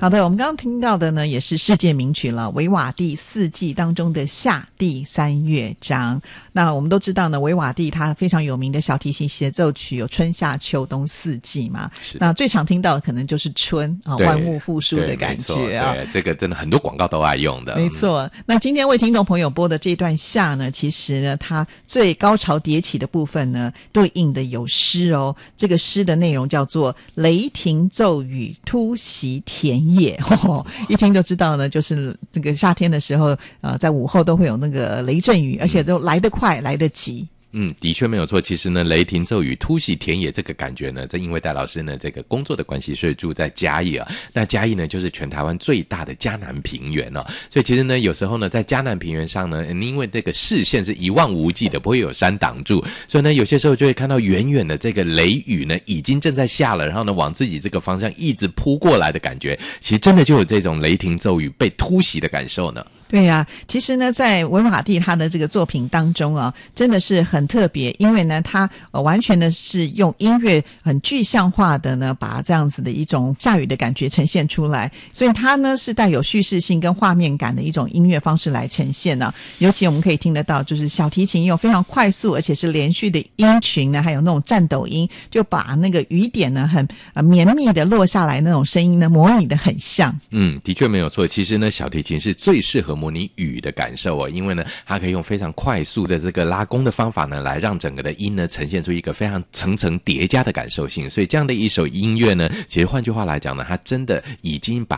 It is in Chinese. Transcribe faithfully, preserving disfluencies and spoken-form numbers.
好的，我们刚刚听到的呢也是世界名曲了，维瓦第四季当中的夏第三乐章。那我们都知道呢，维瓦第他非常有名的小提琴协奏曲有春夏秋冬四季嘛，那最常听到的可能就是春啊，万物复苏的感觉啊。 对，这个真的很多广告都爱用的。 没错，那今天为听众朋友播的这段夏呢，其实呢它最高潮迭起的部分呢，对应的有诗哦。这个诗的内容叫做雷霆骤雨突袭田野，哦，一听就知道呢，就是这个夏天的时候，呃，在午后都会有那个雷阵雨，而且都来得快，来得急。 嗯，的确没有错。其实呢，雷霆骤雨突袭田野这个感觉呢，这因为戴老师呢这个工作的关系，所以住在嘉义啊。那嘉义呢就是全台湾最大的嘉南平原哦，所以其实呢有时候呢在嘉南平原上呢，因为这个视线是一望无际的，不会有山挡住，所以呢有些时候就会看到远远的这个雷雨呢已经正在下了，然后呢往自己这个方向一直扑过来的感觉，其实真的就有这种雷霆骤雨被突袭的感受呢。 对呀，啊，其实呢在维瓦第他的这个作品当中啊，真的是很特别，因为呢他呃完全的是用音乐很具象化的呢把这样子的一种下雨的感觉呈现出来，所以他呢是带有叙事性跟画面感的一种音乐方式来呈现呢，啊。尤其我们可以听得到，就是小提琴用非常快速而且是连续的音群呢，还有那种颤抖音，就把那个雨点呢很呃绵密的落下来那种声音呢模拟的很像。 嗯，的确没有错。其实呢小提琴是最适合模拟雨的感受哦，因为呢它可以用非常快速的这个拉弓的方法呢，来让整个的音呢呈现出一个非常层层叠加的感受性。所以这样的一首音乐呢，其实换句话来讲呢，它真的已经把